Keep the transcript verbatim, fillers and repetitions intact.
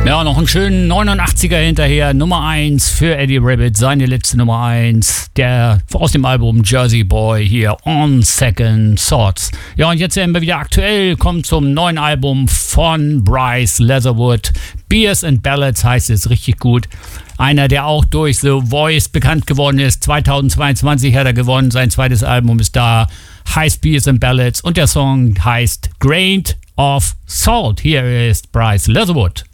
Ja, noch einen schönen neunundachtziger hinterher. Nummer eins für Eddie Rabbitt, seine letzte Nummer eins, der aus dem Album Jersey Boy hier, On Second Thoughts. Ja, und jetzt werden wir wieder aktuell, kommt zum neuen Album von Bryce Leatherwood. Beers and Ballads heißt es, richtig gut. Einer, der auch durch The Voice bekannt geworden ist. zweitausendzweiundzwanzig hat er gewonnen, sein zweites Album ist da, heißt Beers and Ballads und der Song heißt Grain of Salt. Hier ist Bryce Leatherwood.